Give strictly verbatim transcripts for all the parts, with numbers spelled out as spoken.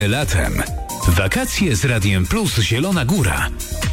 Latem. Wakacje z Radiem Plus Zielona Góra.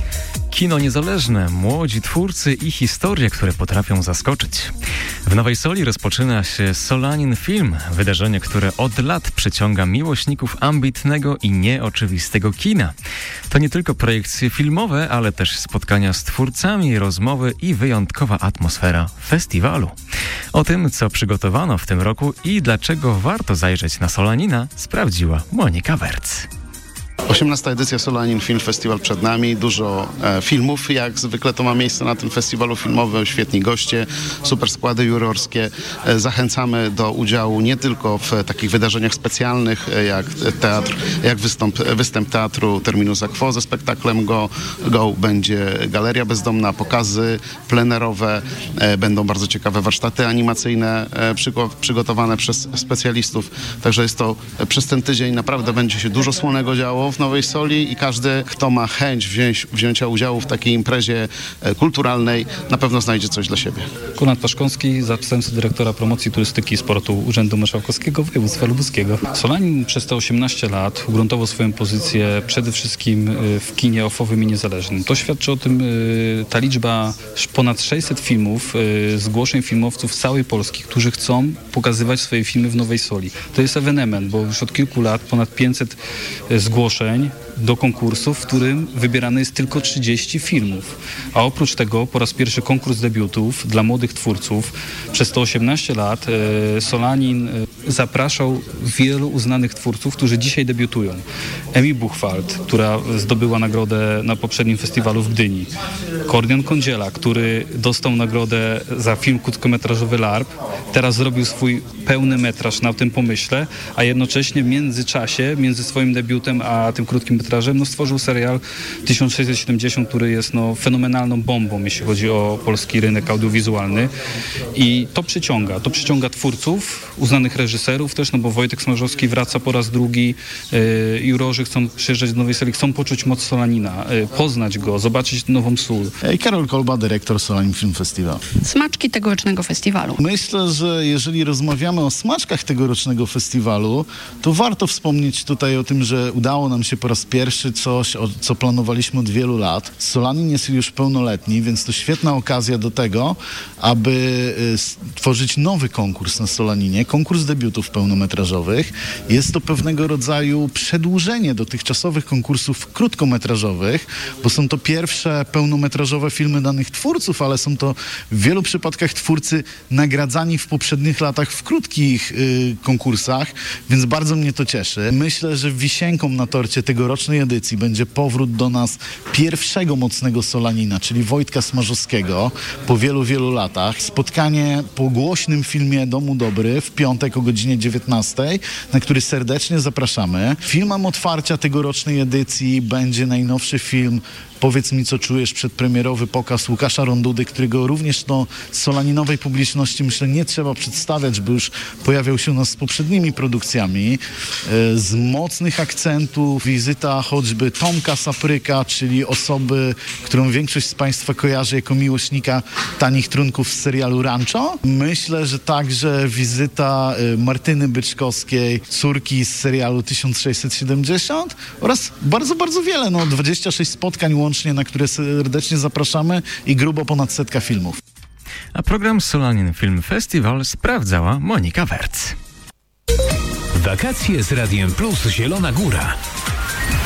Kino niezależne, młodzi twórcy i historie, które potrafią zaskoczyć. W Nowej Soli rozpoczyna się Solanin Film, wydarzenie, które od lat przyciąga miłośników ambitnego i nieoczywistego kina. To nie tylko projekcje filmowe, ale też spotkania z twórcami, rozmowy i wyjątkowa atmosfera festiwalu. O tym, co przygotowano w tym roku i dlaczego warto zajrzeć na Solanina, sprawdziła Monika Werc. osiemnasta edycja Solanin Film Festival przed nami. Dużo e, filmów, jak zwykle to ma miejsce na tym festiwalu filmowym. Świetni goście, super składy jurorskie. E, zachęcamy do udziału nie tylko w e, takich wydarzeniach specjalnych, e, jak teatr, jak występ, występ teatru Terminus Quo ze spektaklem Go. Go będzie Galeria Bezdomna, pokazy plenerowe. E, będą bardzo ciekawe warsztaty animacyjne e, przygo- przygotowane przez specjalistów. Także jest to e, przez ten tydzień naprawdę będzie się dużo słonego działo w Nowej Soli i każdy, kto ma chęć wziąć, wzięcia udziału w takiej imprezie e, kulturalnej, na pewno znajdzie coś dla siebie. Konrad Paszkowski, zastępca dyrektora promocji turystyki i sportu Urzędu Marszałkowskiego Województwa Lubuskiego. Solanin przez te osiemnaście lat ugruntował swoją pozycję przede wszystkim w kinie ofowym i niezależnym. To świadczy o tym ta liczba ponad sześćset filmów, zgłoszeń filmowców z całej Polski, którzy chcą pokazywać swoje filmy w Nowej Soli. To jest ewenement, bo już od kilku lat ponad pięćset zgłoszeń do konkursu, w którym wybierane jest tylko trzydzieści filmów. A oprócz tego po raz pierwszy konkurs debiutów dla młodych twórców. Przez te osiemnaście lat e, Solanin e, zapraszał wielu uznanych twórców, którzy dzisiaj debiutują. Emi Buchwald, która zdobyła nagrodę na poprzednim festiwalu w Gdyni. Kordian Kądziela, który dostał nagrodę za film krótkometrażowy Larp. Teraz zrobił swój pełny metraż na tym pomyśle, a jednocześnie w międzyczasie, między swoim debiutem a tym krótkim metrażem, no, stworzył serial tysiąc sześćset siedemdziesiąt, który jest no, fenomenalną bombą, jeśli chodzi o polski rynek audiowizualny. I to przyciąga. To przyciąga twórców, uznanych reżyserów też, no bo Wojtek Smarzowski wraca po raz drugi. Yy, jurorzy chcą przyjeżdżać do Nowej Soli, chcą poczuć moc Solanina, yy, poznać go, zobaczyć nową sól. I Karol Kolba, dyrektor Solanin Film Festival. Smaczki tegorocznego festiwalu. Myślę, że jeżeli rozmawiamy o smaczkach tegorocznego festiwalu, to warto wspomnieć tutaj o tym, że udało nam się po raz pierwszy coś, o, co planowaliśmy od wielu lat. Solanin jest już pełnoletni, więc to świetna okazja do tego, aby y, stworzyć nowy konkurs na Solaninie, konkurs debiutów pełnometrażowych. Jest to pewnego rodzaju przedłużenie dotychczasowych konkursów krótkometrażowych, bo są to pierwsze pełnometrażowe filmy danych twórców, ale są to w wielu przypadkach twórcy nagradzani w poprzednich latach w krótkich y, konkursach, więc bardzo mnie to cieszy. Myślę, że wisienką na torcie tegorocznej edycji będzie powrót do nas pierwszego mocnego Solanina, czyli Wojtka Smarzowskiego po wielu, wielu latach. Spotkanie po głośnym filmie Domu Dobry w piątek o godzinie dziewiętnastej, na który serdecznie zapraszamy. Filmem otwarcia tegorocznej edycji będzie najnowszy film Powiedz mi, co czujesz, przedpremierowy pokaz Łukasza Rondudy, którego również no, solaninowej publiczności, myślę, nie trzeba przedstawiać, bo już pojawiał się u nas z poprzednimi produkcjami. E, z mocnych akcentów wizyta choćby Tomka Sapryka, czyli osoby, którą większość z Państwa kojarzy jako miłośnika tanich trunków z serialu Rancho. Myślę, że także wizyta e, Martyny Byczkowskiej, córki z serialu tysiąc sześćset siedemdziesiąt oraz bardzo, bardzo wiele, no dwadzieścia sześć spotkań łącznie, na które serdecznie zapraszamy i grubo ponad setka filmów. A program Solanin Film Festival sprawdzała Monika Werc. Wakacje z Radiem Plus Zielona Góra.